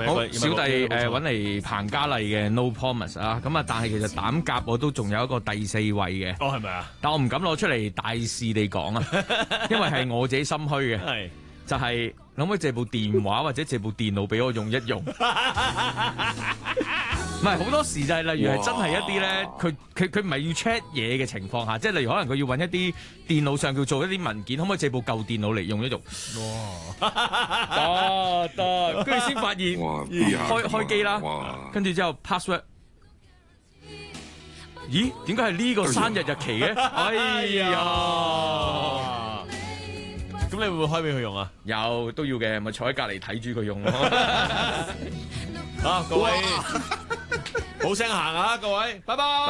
咪？ 好， 有冇小弟有冇揾嚟彭嘉麗嘅 No Promise 啊，咁啊，但係其實膽甲我都仲有一個第4位嘅， 哦，係咪啊？ 但我唔敢攞出嚟大肆地講啊，因為係我自己心虛嘅， 係就係可唔可以借部電話或者借部電腦俾我用一用？唔係好多時就係例如係真係一啲咧，佢唔係要 check 嘢嘅情況下，即係例如可能佢要揾一啲電腦上叫做一啲文件，可唔可以借部舊電腦嚟用一用？哇！得，跟住先發現開機啦，跟住之後 password。咦？點解係呢個生日日期嘅？哎呀！ 咁你會唔會開俾佢用啊？ 有都要嘅，咪坐喺隔離睇住佢用咯。 好，各位好聲行啊，各位，拜拜。